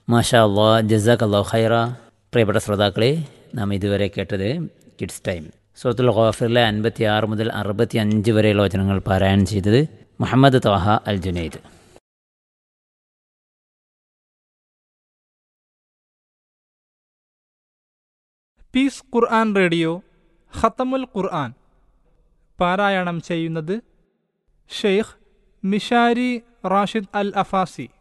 മാഷാ അള്ളാ, ജസാക്കല്ലാഹു ഖൈറ. പ്രിയപ്പെട്ട ശ്രോതാക്കളെ, നാം ഇതുവരെ കേട്ടത് കിഡ്സ് ടൈം. സൂറത്തുൽ ഗാഫിറിലെ 56 മുതൽ 65 വരെയുള്ള വചനങ്ങൾ പാരായണം ചെയ്തത് മുഹമ്മദ് ത്വാഹ അൽ ജുനൈദ്. പീസ് ഖുർആൻ റേഡിയോ ഖത്തമുൽ ഖുർആൻ പാരായണം ചെയ്യുന്നത് ഷെയ്ഖ് മിഷാരി റാഷിദ് അൽ അഫാസി.